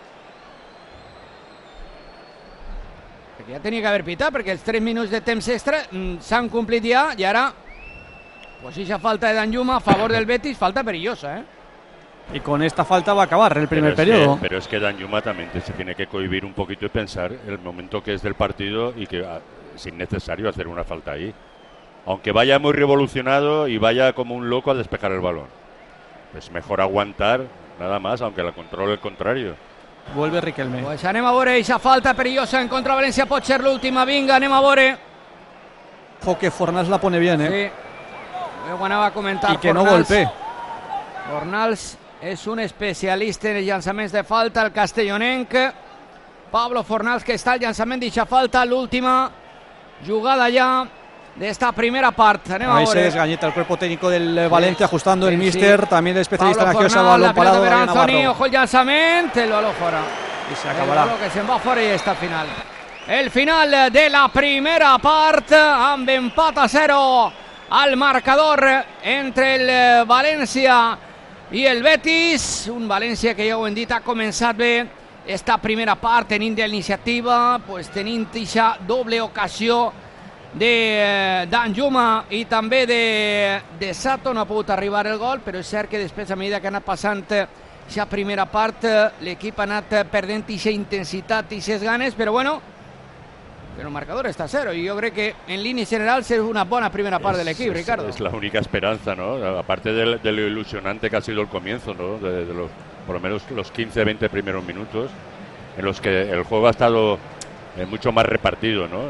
Perquè ja tenia que haver pitat, perquè els 3 minuts de temps extra s'han complit ja, i ara pues esa falta de Danjuma a favor del Betis, falta perillosa, Y con esta falta va a acabar el primer periodo. Pero es que Danjuma también se tiene que cohibir un poquito y pensar el momento que es del partido y que es innecesario hacer una falta ahí. Aunque vaya muy revolucionado y vaya como un loco a despejar el balón. Es mejor aguantar, nada más, aunque la controle el contrario. Vuelve Riquelme. Pues anem a veure esa falta perillosa en contra València, pot ser l'última, vinga, anem a veure. Ojo que Fornals la pone bien, Sí, ho anava a comentar. Y que Fornals, no golpee. Fornals és un especialista en els llançaments de falta, el castellonenc. Pablo Fornals, que està al llançament d'eixa falta, l'última jugada ja de esta primera part. Anem a Ahí veure. se desgañeta el cuerpo técnico del Valencia, ajustando el míster, también el especialista en acción, balón parado, Anthony, ojo el llançament, el baló fora. Y se acabará. El baló que se'n va fora i està final. El final de la primera part, amb empat a 0 al marcador entre el València i el Betis. Un València que ja ho hem dit ha començat bé esta primera part, tenint l'iniciativa, pues tenint aquesta doble ocasió de Danjuma i també de Sato. No ha pogut arribar el gol, però és cert que després, a medida que ha anat passant aquesta primera part, l'equip ha anat perdent aquesta intensitat i aquestes ganes, però bueno, el marcador está a 0 y yo creo que en línea general es una buena primera parte del equipo, Ricardo. Es la única esperanza, ¿no? Aparte de lo ilusionante que ha sido el comienzo, ¿no? De los, por lo menos los 15-20 primeros minutos, en los que el juego ha estado mucho más repartido, ¿no?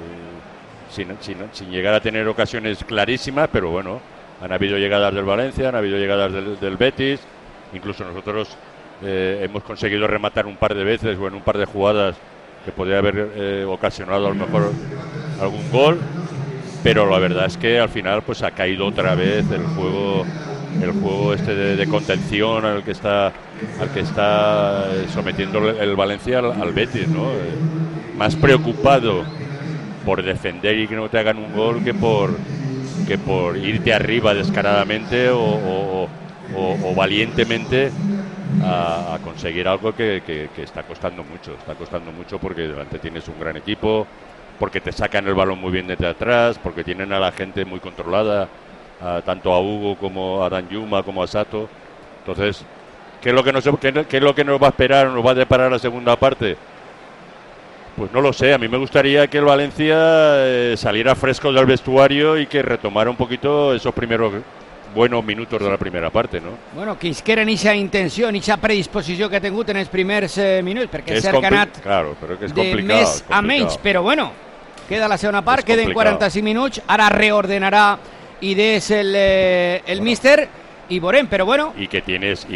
Sin llegar a tener ocasiones clarísimas, pero bueno, han habido llegadas del Valencia, han habido llegadas del Betis, incluso nosotros hemos conseguido rematar un par de veces o en un par de jugadas que podría haber ocasionado a lo mejor algún gol, pero la verdad es que al final pues ha caído otra vez el juego este de contención al que está sometiendo el Valencia al Betis, ¿no? Más preocupado por defender y que no te hagan un gol que por irte arriba descaradamente o valientemente a conseguir algo que está costando mucho porque delante tienes un gran equipo, porque te sacan el balón muy bien desde atrás, porque tienen a la gente muy controlada, tanto a Hugo como a Danjuma como a Sato. Entonces, ¿qué es lo que nos va a esperar, nos va a deparar la segunda parte? Pues no lo sé, a mí me gustaría que el Valencia saliera fresco del vestuario y que retomara un poquito esos primeros buenos minutos de la primera parte, ¿no? Bueno, que isqueren esa intenció, esa predisposició que ha tingut en els primers minuts, perquè és cert que ha anat de més a menys, però bueno, queda la segona part, queden 45 minuts, ara reordenarà idees el míster y veurem, però bueno. Y que tienes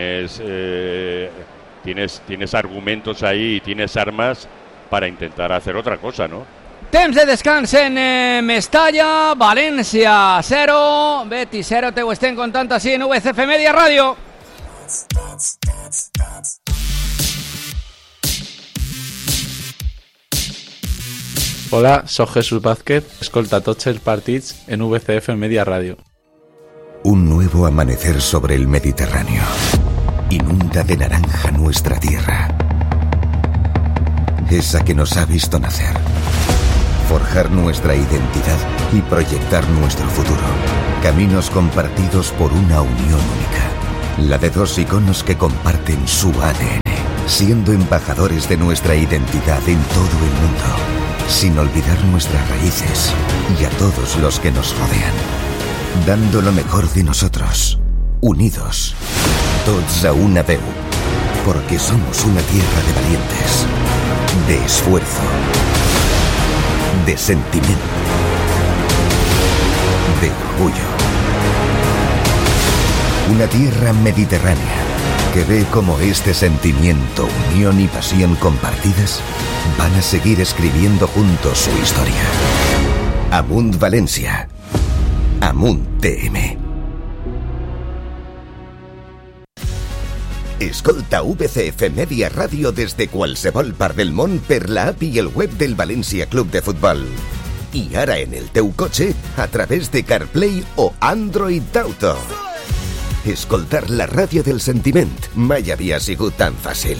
argumentos ahí y tienes armas para intentar hacer otra cosa, ¿no? Temps de descans en Mestalla, València 0, Betis 0, te ho estem contant així en VCF Media Ràdio. Hola, soc Jesús Vázquez, escolta tots els partits en VCF Media Ràdio. Un nuevo amanecer sobre el Mediterráneo. Inunda de naranja nuestra tierra. esa que nos ha visto nacer, forjar nuestra identidad y proyectar nuestro futuro. Caminos compartidos por una unión única, la de dos iconos que comparten su ADN, siendo embajadores de nuestra identidad en todo el mundo, sin olvidar nuestras raíces y a todos los que nos rodean, dando lo mejor de nosotros, unidos, tots a una veu, porque somos una tierra de valientes, de esfuerzo, de sentimiento, de orgullo. Una tierra mediterránea que ve cómo este sentimiento, unión y pasión compartidas van a seguir escribiendo juntos su historia. Amunt València. Amunt TM. Escolta VCF Media Ràdio des de qualsevol part del món per la app i el web del València Club de Futbol. I ara en el teu cotxe a través de CarPlay o Android Auto. Escoltar la ràdio del sentiment mai havia sigut tan fàcil.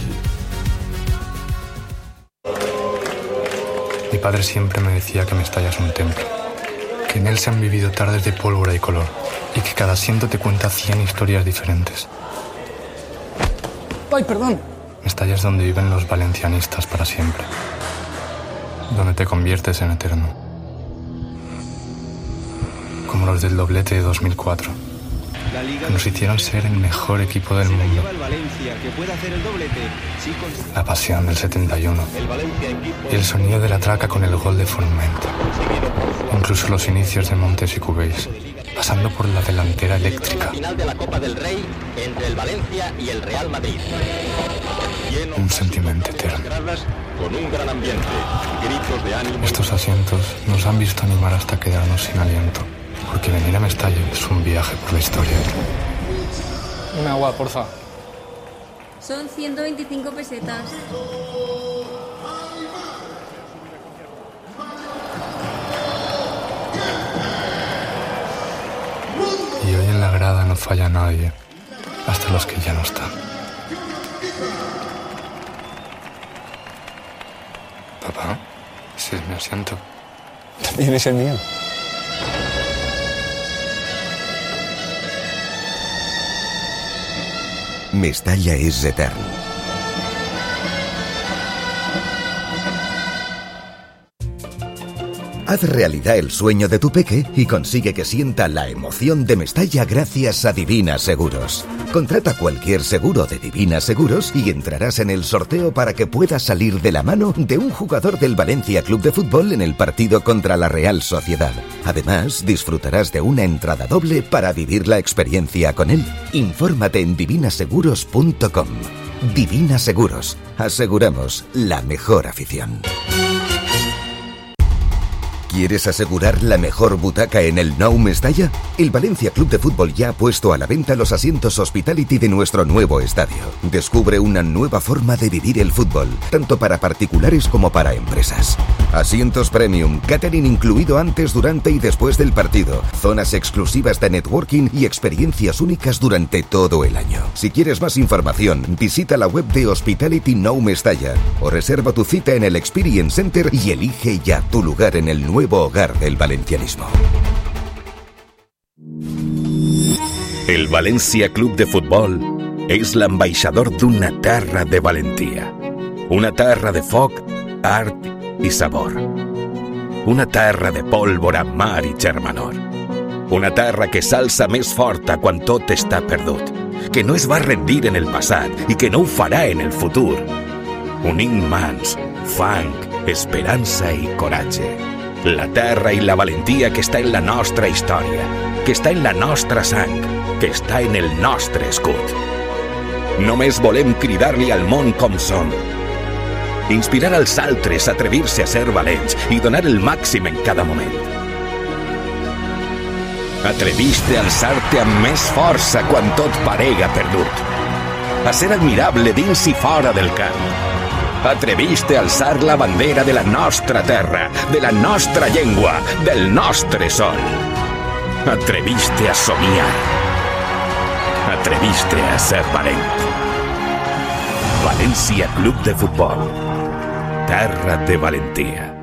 Mi padre siempre me decía que Mestalla es un templo, que en él se han vivido tardes de pólvora y color, y que cada asiento te cuenta 100 historias diferentes. ¡Ay, perdón! Mestalla es donde viven los valencianistas para siempre, donde te conviertes en eterno, como los del doblete de 2004, que nos hicieron ser el mejor equipo del mundo, la pasión del 71 y el sonido de la traca con el gol de Forment, incluso los inicios de Montes y Cubéis, pasando por la delantera eléctrica. Final de la Copa del Rey entre el Valencia y el Real Madrid. Un sentimiento eterno. Con un gran ambiente, gritos de ánimo. Estos asientos nos han visto animar hasta quedarnos sin aliento, porque venir a Mestalla es un viaje por la historia. Un agua, porfa. Son 125 pesetas. Y hoy en la grada no falla nadie, hasta los que ya no están. Papá, ese es mi asiento. También es el mío. Mestalla és etern. Haz realidad el sueño de tu peque y consigue que sienta la emoción de Mestalla gracias a Divina Seguros. Contrata cualquier seguro de Divina Seguros y entrarás en el sorteo para que puedas salir de la mano de un jugador del Valencia Club de Fútbol en el partido contra la Real Sociedad. Además, disfrutarás de una entrada doble para vivir la experiencia con él. Infórmate en divinaseguros.com. Divina Seguros. Aseguramos la mejor afición. ¿Quieres asegurar la mejor butaca en el Nou Mestalla? El Valencia Club de Fútbol ya ha puesto a la venta los asientos Hospitality de nuestro nuevo estadio. Descubre una nueva forma de vivir el fútbol, tanto para particulares como para empresas. Asientos premium, catering incluido antes, durante y después del partido, zonas exclusivas de networking y experiencias únicas durante todo el año. Si quieres más información, visita la web de Hospitality Nou Mestalla o reserva tu cita en el Experience Center y elige ya tu lugar en el nuevo hogar del valencianismo. El València Club de Futbol és l'ambaixador d'una terra de valentia. Una terra de foc, art i sabor. Una terra de pólvora, mar i germanor. Una terra que s'alça més forta quan tot està perdut, que no es va rendir en el passat i que no ho farà en el futur. Unint mans, fang, esperança i coratge. La terra i la valentia que està en la nostra història, que està en la nostra sang, que està en el nostre escut. Només volem cridar-li al món com som. Inspirar als altres a atrevir-se a ser valents i donar el màxim en cada moment. Atreviste a alçar-te amb més força quan tot parega perdut. A ser admirable dins i fora del camp. Atreviste a alçar la bandera de la nostra terra, de la nostra llengua, del nostre sol. Atreviste a somiar. Atreviste a ser valent. València Club de Futbol. terra de valentía.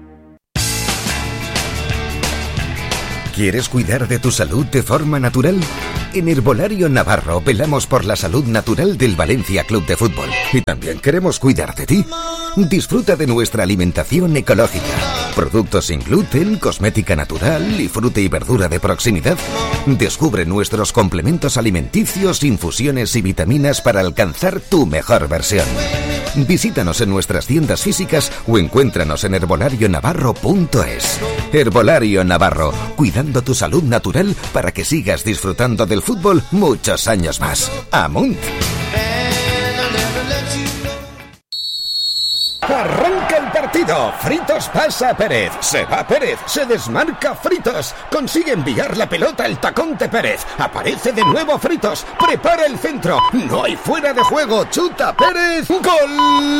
¿Quieres cuidar de tu salud de forma natural? En Herbolario Navarro velamos por la salud natural del Valencia Club de Fútbol. Y también queremos cuidar de ti. Disfruta de nuestra alimentación ecológica. Productos sin gluten, cosmética natural y fruta y verdura de proximidad. Descubre nuestros complementos alimenticios, infusiones y vitaminas para alcanzar tu mejor versión. Visítanos en nuestras tiendas físicas o encuéntranos en herbolarionavarro.es. Herbolario Navarro, cuidando tu salud natural para que sigas disfrutando del fútbol muchos años más. ¡Amunt! Arranca el partido. Fritos pasa a Pérez. Se va Pérez. Se desmarca Fritos. Consigue enviar la pelota al tacón de Pérez. Aparece de nuevo Fritos. Prepara el centro. No hay fuera de juego. Chuta Pérez. ¡Gol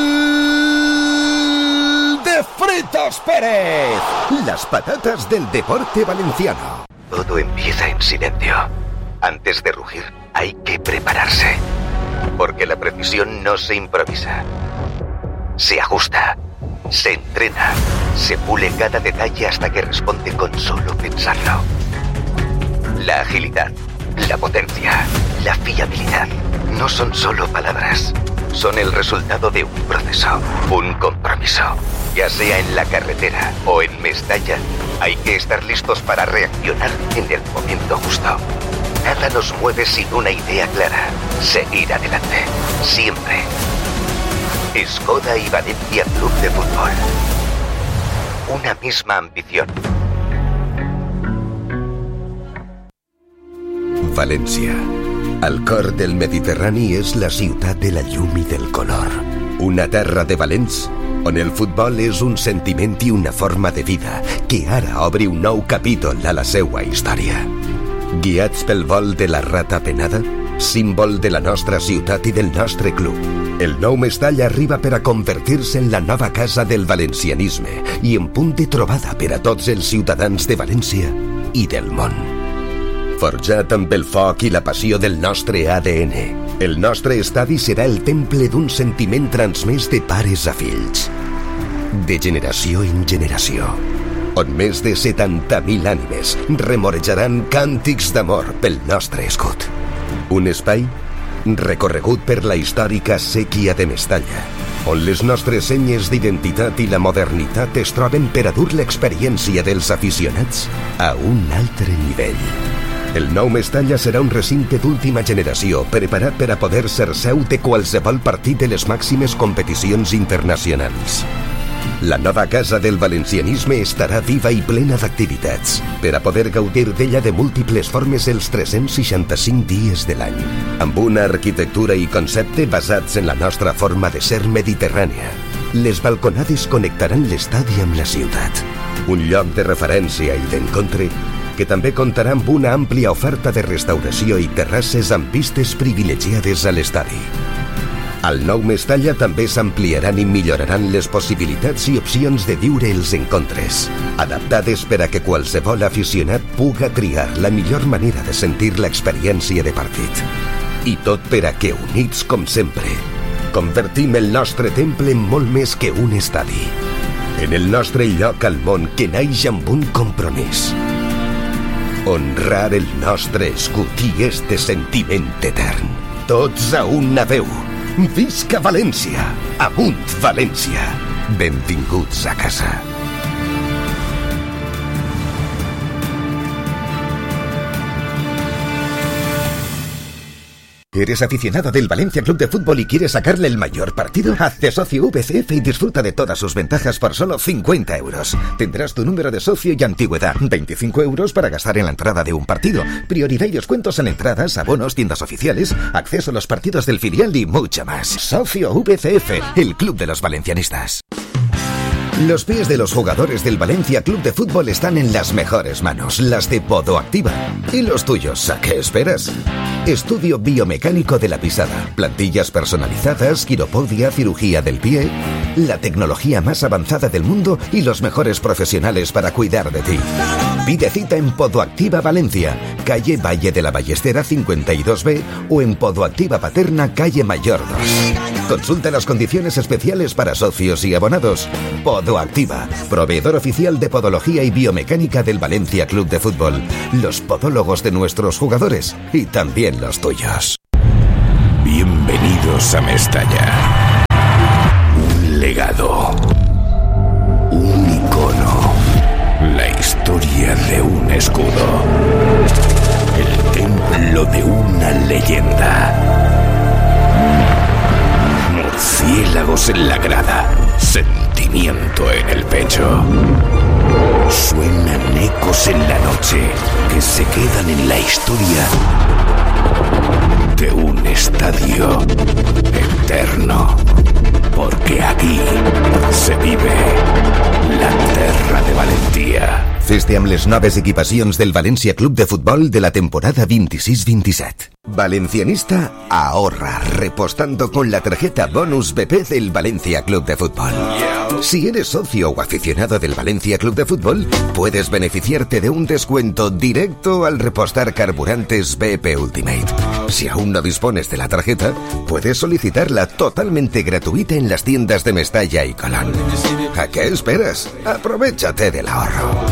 de Fritos Pérez! Las patatas del deporte valenciano. Todo empieza en silencio. Antes de rugir, hay que prepararse. Porque la precisión no se improvisa. Se ajusta, se entrena, se pule cada detalle hasta que responde con solo pensarlo. La agilidad, la potencia, la fiabilidad no son solo palabras. Son el resultado de un proceso, un compromiso. Ya sea en la carretera o en Mestalla, hay que estar listos para reaccionar en el momento justo. Nada nos mueve sin una idea clara. Seguir adelante, siempre. Skoda y Valencia Club de Fútbol. Una misma ambición. València, al cor del Mediterrani, és la ciutat de la llum i del color. Una terra de valents on el futbol és un sentiment i una forma de vida que ara obre un nou capítol a la seua història. Guiats pel vol de la rata penada, símbol de la nostra ciutat i del nostre club, el nou Mestalla arriba per a convertir-se en la nova casa del valencianisme i en punt de trobada per a tots els ciutadans de València i del món. Forjat amb el foc i la passió del nostre ADN, el nostre estadi serà el temple d'un sentiment transmès de pares a fills, de generació en generació, on més de 70.000 ànimes remorejaran càntics d'amor pel nostre escut. Un espai recorregut per la històrica sèquia de Mestalla, on les nostres senyes d'identitat i la modernitat es troben per a dur l'experiència dels aficionats a un altre nivell. El nou Mestalla serà un recinte d'última generació preparat per a poder ser seu de qualsevol partit de les màximes competicions internacionals. La nova casa del valencianisme estarà viva i plena d'activitats per a poder gaudir d'ella de múltiples formes els 365 dies de l'any, amb una arquitectura i concepte basats en la nostra forma de ser mediterrània. Les balconades connectaran l'estadi amb la ciutat, un lloc de referència i d'encontre que també comptarà amb una àmplia oferta de restauració i terrasses amb vistes privilegiades a l'estadi. Al nou Mestalla també s'ampliaran i milloraran les possibilitats i opcions de viure els encontres, adaptades per a que qualsevol aficionat puga triar la millor manera de sentir l'experiència de partit. I tot per a que, units com sempre, convertim el nostre temple en molt més que un estadi, en el nostre lloc al món que naix amb un compromís: honrar el nostre escut i este sentiment etern. Tots a una veu. Visca València! Amunt València! Benvinguts a casa. ¿Eres aficionado del Valencia Club de Fútbol y quieres sacarle el mayor partido? Hazte socio VCF y disfruta de todas sus ventajas por solo 50 euros. Tendrás tu número de socio y antigüedad. 25 euros para gastar en la entrada de un partido. Prioridad y descuentos en entradas, abonos, tiendas oficiales, acceso a los partidos del filial y mucho más. Socio VCF, el club de los valencianistas. Los pies de los jugadores del Valencia Club de Fútbol están en las mejores manos, las de Podoactiva. ¿Y los tuyos? ¿A qué esperas? Estudio biomecánico de la pisada, plantillas personalizadas, quiropodia, cirugía del pie, la tecnología más avanzada del mundo y los mejores profesionales para cuidar de ti. Pide cita en Podoactiva Valencia, calle Valle de la Ballestera 52B o en Podoactiva Paterna, calle Mayor 2. Consulta las condiciones especiales para socios y abonados. Podoactiva, proveedor oficial de podología y biomecánica del Valencia Club de Fútbol. Los podólogos de nuestros jugadores y también los tuyos. Bienvenidos a Mestalla. Un legado. Un icono. La historia de un escudo. El templo de una leyenda. Murciélagos en la grada. Sentimiento en el pecho. Suenan ecos en la noche que se quedan en la historia de un estadio eterno. Porque aquí se vive la terra de Valentía. Feste amb les noves equipacions del València Club de Futbol de la temporada 26-27. Valencianista ahorra repostando con la tarjeta Bonus BP del Valencia Club de Fútbol. Si eres socio o aficionado del Valencia Club de Fútbol, puedes beneficiarte de un descuento directo al repostar carburantes BP Ultimate. Si aún no dispones de la tarjeta, puedes solicitarla totalmente gratuita en las tiendas de Mestalla y Colón. ¿A qué esperas? Aprovechate del ahorro.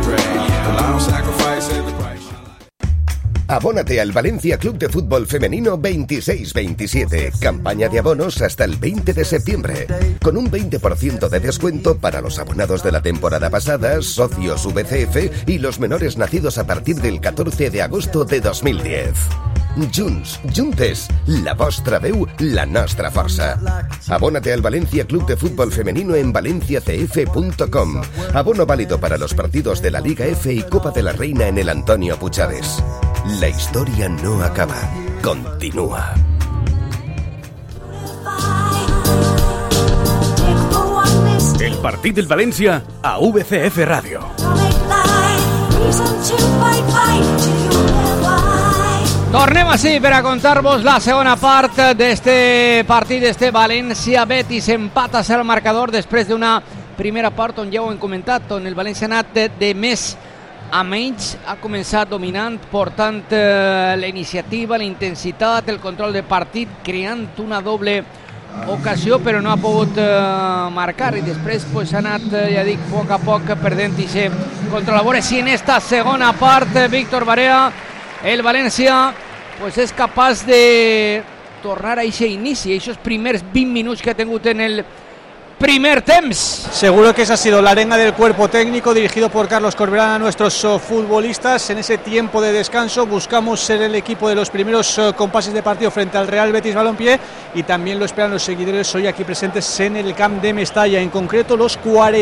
Abónate al Valencia Club de Fútbol Femenino 26-27. Campaña de abonos hasta el 20 de septiembre. Con un 20% de descuento para los abonados de la temporada pasada, socios VCF y los menores nacidos a partir del 14 de agosto de 2010. Junts, juntes, la vostra veu, la nostra força. Abónate al Valencia Club de Fútbol Femenino en valenciacf.com. Abono válido para los partidos de la Liga F y Copa de la Reina en el Antonio Puigades. La historia no acaba, continúa. El partit del València a VCF Ràdio. Tornem així per a contar-vos la segona part d'este partit, d'este València-Betis. Empat a 0 al marcador després d'una primera part on ja ho hem comentat, on el València ha anat de més a menys, ha començat dominant, portant la iniciativa, la intensitat, el control de partit, creant una doble ocasió, però no ha pogut marcar, i després pues, ha anat, ja dic, a poc perdent i se controla. A veure si en esta segona part, Víctor Barea, el València pues, és capaç de tornar a aquest inici, a aquests primers 20 minuts que ha tingut en el primer temps. Seguro que esa ha sido la arenga del cuerpo técnico dirigido por Carlos Corberán a nuestros futbolistas. En ese tiempo de descanso buscamos ser el equipo de los primeros compases de partido frente al Real Betis Balompié, y también lo esperan los seguidores hoy aquí presentes en el Camp de Mestalla, en concreto los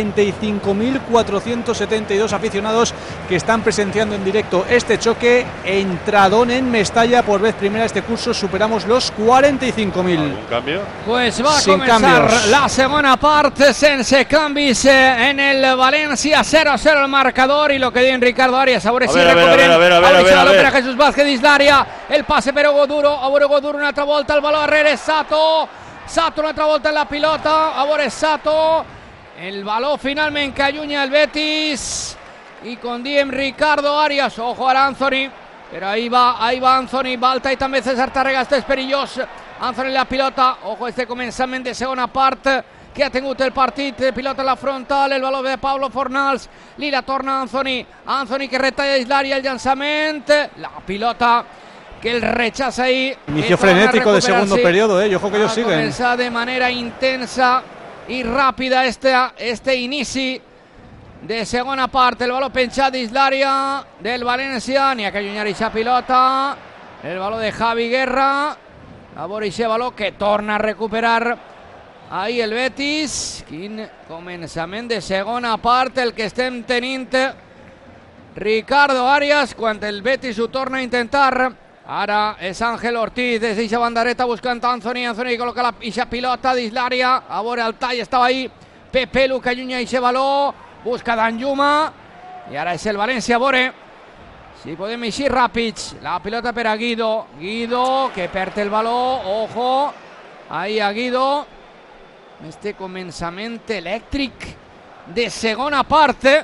45.472 aficionados que están presenciando en directo este choque. Entradón en Mestalla, por vez primera este curso superamos los 45.000. ¿Algún cambio? Pues va Sin a comenzar cambios. la segunda parte sense canvis en el València, 0-0 el marcador, y lo que dice Ricardo Arias, a ver si recuperen a ver. Jesús Vázquez dins l'àrea, el passe per Hugo Duro, a veure Hugo Duro una altra volta, el baló darrere, Sato una altra volta en la pilota, a veure Sato, el baló finalment que allunya el Betis, i com diem Ricardo Arias, ojo ara Anthony, però ahí va Anthony, Balta i també César Tàrrega, este és perillós, Anthony la pilota, ojo este començament de segona part que ha tingut el partit, pilota a la frontal, el baló de Pablo Fornals, li la torna Anthony que retalla dins l'àrea, el llançament, la pilota que el rechaza ahí. Inicio frenético de segundo periodo, y ojo que ellos siguen. Comença de manera intensa i ràpida este inici de segona part, el baló penjat dins l'àrea del València, n'hi ha que allunyar aquesta pilota, el baló de Javi Guerra, a veure aquest baló que torna a recuperar ahí el Betis. Quin començament de segona part el que estem tenint, Ricardo Arias, quan el Betis ho torna a intentar. Ara és Ángel Ortiz des d'aquesta bandareta buscant Anthony col·loca la pilota dins l'àrea, a veure el tall estava ahí, Pepe Lu que allunya aquest baló, busca Danjuma, i ara és el València, a veure si podem eixir ràpids, la pilota per a Guido que perd el baló, ojo ahí a Guido, este començament elèctric de segona part,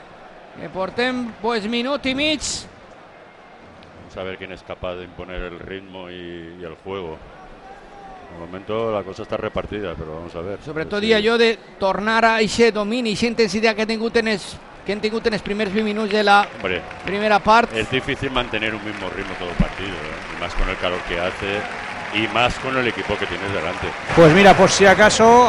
que portem pues minut i mig. Vamos a ver quién es capaz de imponer el ritmo y el juego. De momento la cosa está repartida, pero vamos a ver. Sobretot diria jo de tornar a aquest domini, aquesta intensitat que han tingut en els primers 20 minuts de la primera part. Es difícil mantener un mismo ritmo todo el partido, y más con el calor que hace y más con el equipo que tienes delante. Pues mira, por si acaso